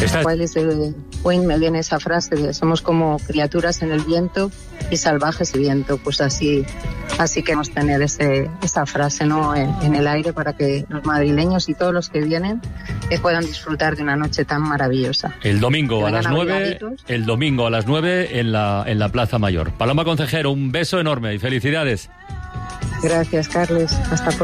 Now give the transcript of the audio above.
Wayne me viene esa frase de somos como criaturas en el viento y salvajes el viento, pues así queremos tener esa frase, ¿no?, en el aire, para que los madrileños y todos los que vienen puedan disfrutar de una noche tan maravillosa. El domingo a las 9 en la Plaza Mayor. Paloma Concejero, un beso enorme y felicidades. Gracias, Carles. Hasta pronto.